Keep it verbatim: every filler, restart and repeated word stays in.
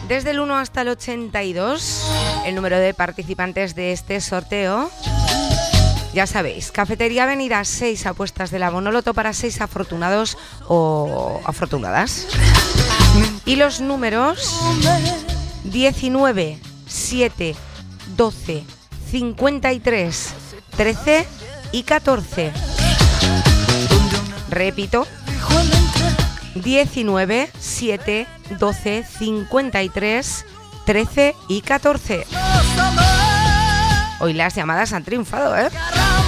Desde el uno hasta el ochenta y dos, el número de participantes de este sorteo. Ya sabéis, Cafetería Avenida, seis apuestas del abono loto para seis afortunados o afortunadas. Y los números diecinueve, siete, doce, cincuenta y tres, trece y catorce. Repito, diecinueve, siete, doce, cincuenta y tres, trece y catorce. Hoy las llamadas han triunfado, ¿eh?